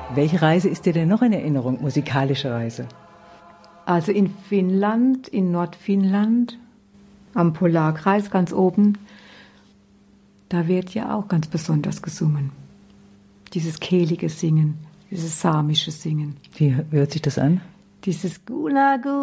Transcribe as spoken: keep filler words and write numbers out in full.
Welche Reise ist dir denn noch in Erinnerung, musikalische Reise? Also in Finnland, in Nordfinnland, am Polarkreis ganz oben, da wird ja auch ganz besonders gesungen. Dieses kehlige Singen, dieses samische Singen. Wie hört sich das an? Dieses Gula Gula.